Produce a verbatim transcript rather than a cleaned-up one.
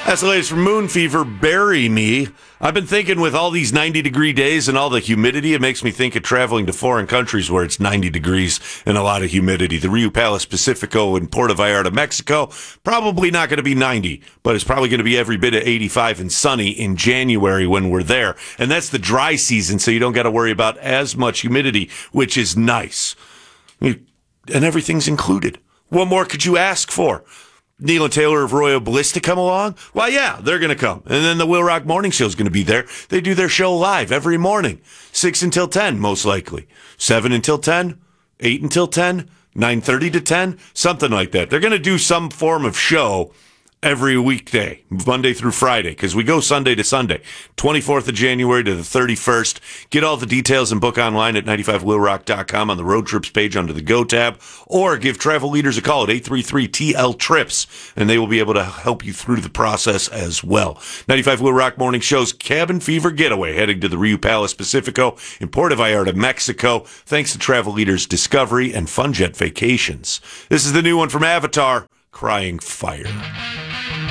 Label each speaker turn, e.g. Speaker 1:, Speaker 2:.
Speaker 1: That's the latest from Moon Fever. Bury me. I've been thinking with all these ninety-degree days and all the humidity, it makes me think of traveling to foreign countries where it's ninety degrees and a lot of humidity. The Rio Palace Pacifico in Puerto Vallarta, Mexico, probably not going to be ninety, but it's probably going to be every bit of eighty-five and sunny in January when we're there. And that's the dry season, so you don't got to worry about as much humidity, which is nice. And everything's included. What more could you ask for? Neil and Taylor of Royal Bliss to come along? Why, yeah, they're going to come. And then the Will Rock Morning Show is going to be there. They do their show live every morning, six until ten, most likely. seven until ten, eight until ten, nine thirty to ten, something like that. They're going to do some form of show every weekday, Monday through Friday, because we go Sunday to Sunday, twenty-fourth of January to the thirty-first. Get all the details and book online at ninety-five will rock dot com on the road trips page under the Go tab, or give travel leaders a call at eight three three T L trips, and they will be able to help you through the process as well. ninety-five Will Rock Morning Show's Cabin Fever Getaway, heading to the Rio Palace Pacifico in Puerto Vallarta, Mexico, thanks to Travel Leaders Discovery and Funjet Vacations. This is the new one from Avatar, Crying Fire.